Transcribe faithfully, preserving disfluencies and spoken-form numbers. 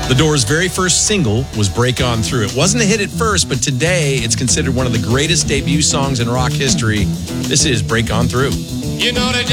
The Doors' very first single was Break On Through. It wasn't a hit at first, but today it's considered one of the greatest debut songs in rock history. This is Break On Through. You know that